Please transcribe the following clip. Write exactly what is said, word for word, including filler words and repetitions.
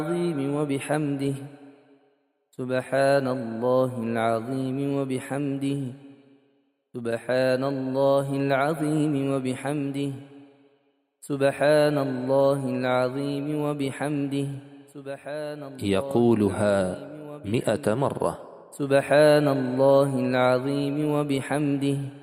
العظيم وبحمده سبحان الله العظيم وبحمده سبحان الله العظيم وبحمده سبحان الله العظيم وبحمده سبحان الله يقولها مئة مرة. سبحان الله العظيم وبحمده